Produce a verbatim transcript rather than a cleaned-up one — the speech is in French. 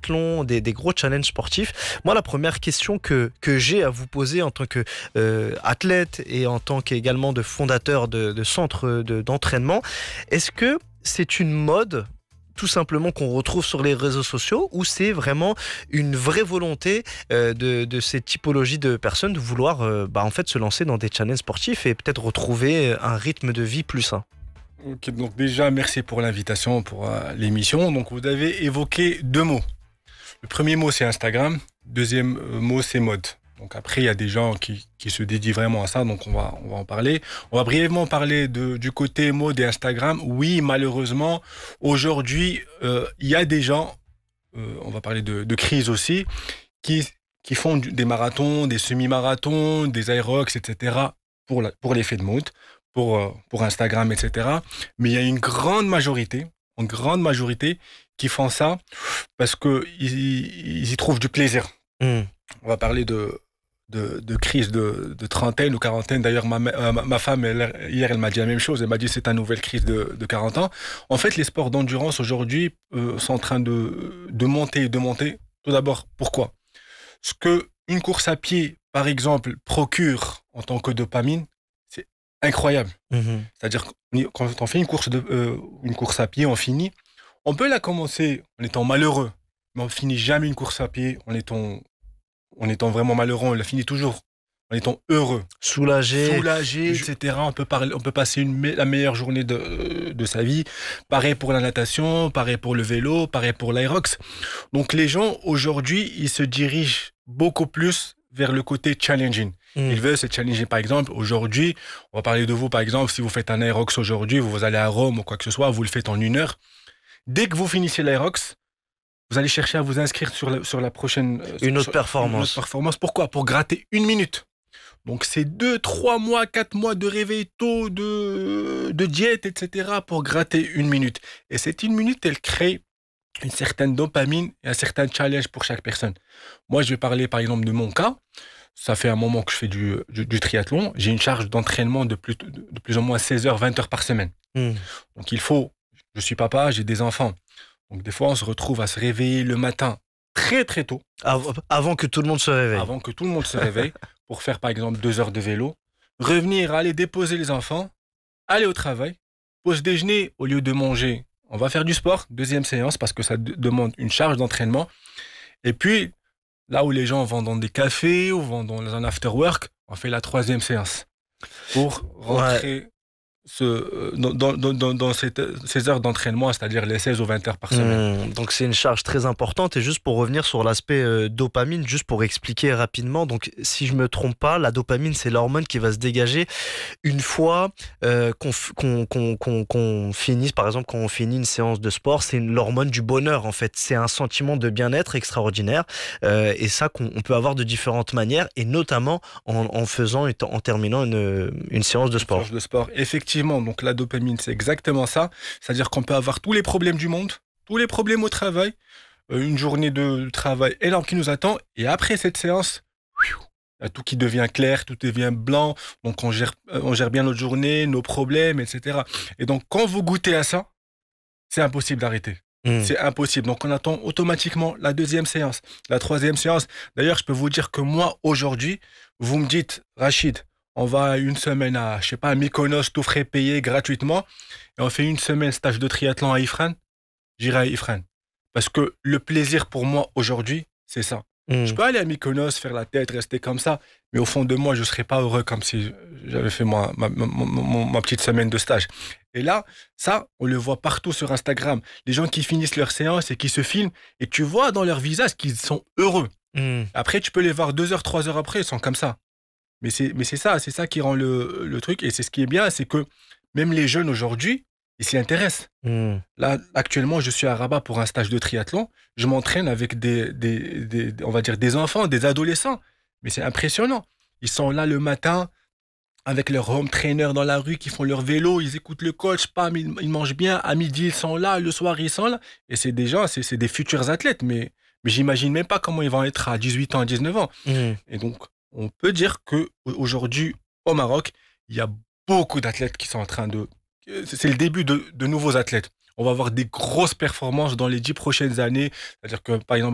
triathlon, des, des gros challenges sportifs. Moi, la première question que, que j'ai à vous poser en tant que euh, athlète et en tant qu'également de fondateur de, de centre de, d'entraînement, est-ce que c'est une mode tout simplement qu'on retrouve sur les réseaux sociaux ou c'est vraiment une vraie volonté euh, de, de ces typologies de personnes de vouloir euh, bah, en fait se lancer dans des challenges sportifs et peut-être retrouver un rythme de vie plus sain? Ok, donc déjà, merci pour l'invitation, pour euh, l'émission. Donc, vous avez évoqué deux mots. Le premier mot, c'est Instagram. Deuxième euh, mot, c'est mode. Donc après, il y a des gens qui, qui se dédient vraiment à ça, donc on va, on va en parler. On va brièvement parler de, du côté mode et Instagram. Oui, malheureusement, aujourd'hui, euh, il y a des gens, euh, on va parler de, de crise aussi, qui, qui font du- des marathons, des semi-marathons, des aérox, et cetera, pour, la- pour l'effet de mode, pour, euh, pour Instagram, et cetera. Mais il y a une grande majorité, une grande majorité qui font ça parce qu'ils ils y trouvent du plaisir. Mmh. On va parler de, de, de crise de, de trentaine ou quarantaine. D'ailleurs, ma, ma, ma femme, elle, hier, elle m'a dit la même chose. Elle m'a dit c'est ta nouvelle crise de, de quarante ans. En fait, les sports d'endurance aujourd'hui euh, sont en train de, de monter et de monter. Tout d'abord, pourquoi? Ce que une course à pied, par exemple, procure en tant que dopamine, c'est incroyable. Mmh. C'est-à-dire que quand on fait une course, de, euh, une course à pied, on finit. On peut la commencer en étant malheureux, mais on finit jamais une course à pied en étant, en étant vraiment malheureux. On la finit toujours en étant heureux, Soulagé. soulagé, Je- et cetera. On peut, parler, on peut passer une, me- la meilleure journée de, de sa vie. Pareil pour la natation, pareil pour le vélo, pareil pour l'aérox. Donc les gens, aujourd'hui, ils se dirigent beaucoup plus vers le côté challenging. Mmh. Ils veulent se challenger, par exemple. Aujourd'hui, on va parler de vous, par exemple, si vous faites un aérox aujourd'hui, vous, vous allez à Rome ou quoi que ce soit, vous le faites en une heure. Dès que vous finissez l'aérox, vous allez chercher à vous inscrire sur la, sur la prochaine euh, Une autre sur- performance. une autre performance. Pourquoi? Pour gratter une minute. Donc c'est deux, trois mois, quatre mois de réveil tôt, de, de diète, et cetera pour gratter une minute. Et cette une minute, elle crée une certaine dopamine et un certain challenge pour chaque personne. Moi, je vais parler par exemple de mon cas. Ça fait un moment que je fais du, du, du triathlon. J'ai une charge d'entraînement de plus, de plus ou moins seize heures, vingt heures par semaine. Mmh. Donc il faut, je suis papa, j'ai des enfants. Donc des fois, on se retrouve à se réveiller le matin très très tôt, Av- Avant que tout le monde se réveille. avant que tout le monde se réveille, pour faire par exemple deux heures de vélo, revenir, aller déposer les enfants, aller au travail, pause déjeuner, au lieu de manger, on va faire du sport, deuxième séance, parce que ça de- demande une charge d'entraînement. Et puis, là où les gens vont dans des cafés ou vont dans un after work, on fait la troisième séance pour rentrer ce, euh, dans, dans, dans, dans- dans cette- ces heures d'entraînement, c'est-à-dire les seize ou vingt heures par semaine. Mmh, donc c'est une charge très importante et juste pour revenir sur l'aspect euh, dopamine, juste pour expliquer rapidement, donc si je me trompe pas, la dopamine c'est l'hormone qui va se dégager une fois euh, qu'on, f- qu'on, qu'on, qu'on, qu'on finisse, par exemple quand on finit une séance de sport, c'est une- l'hormone du bonheur en fait, c'est un sentiment de bien-être extraordinaire euh, et ça qu'on on peut avoir de différentes manières et notamment en, en faisant et en en terminant une, une séance de sport. Séance de sport, effectivement, donc la dopamine, c'est exactement ça. C'est-à-dire qu'on peut avoir tous les problèmes du monde, tous les problèmes au travail, euh, une journée de travail énorme qui nous attend, et après cette séance, il y a tout qui devient clair, tout devient blanc, donc on gère, euh, on gère bien notre journée, nos problèmes, et cetera. Et donc quand vous goûtez à ça, c'est impossible d'arrêter. Mmh. C'est impossible. Donc on attend automatiquement la deuxième séance, la troisième séance. D'ailleurs, je peux vous dire que moi, aujourd'hui, vous me dites, Rachid, on va une semaine à, je sais pas, à Mykonos, tout frais payé gratuitement, et on fait une semaine stage de triathlon à Ifrane, j'irai à Ifrane. Parce que le plaisir pour moi aujourd'hui, c'est ça. Je Mmh. peux aller à Mykonos, faire la tête, rester comme ça, mais au fond de moi, je ne serais pas heureux comme si j'avais fait ma, ma, ma, ma- ma petite semaine de stage. Et là, ça, on le voit partout sur Instagram. Les gens qui finissent leur séance et qui se filment, et tu vois dans leur visage qu'ils sont heureux. Mmh. Après, tu peux les voir deux heures, trois heures après, ils sont comme ça. Mais c'est, mais c'est ça, c'est ça qui rend le, le truc. Et c'est ce qui est bien, c'est que même les jeunes aujourd'hui, ils s'y intéressent. Mmh. Là, actuellement, je suis à Rabat pour un stage de triathlon. Je m'entraîne avec des, des, des- des- on va dire des enfants, des adolescents. Mais c'est impressionnant. Ils sont là le matin avec leur home trainer dans la rue, qui font leur vélo, ils écoutent le coach, pam, ils, ils mangent bien. À midi, ils sont là, le soir, ils sont là. Et c'est des gens, c'est, c'est des futurs athlètes. Mais, mais j'imagine même pas comment ils vont être à dix-huit ans, dix-neuf ans. Mmh. Et donc, on peut dire que aujourd'hui, au Maroc, il y a beaucoup d'athlètes qui sont en train de. C'est le début de, de nouveaux athlètes. On va avoir des grosses performances dans les dix prochaines années. C'est-à-dire que, par exemple,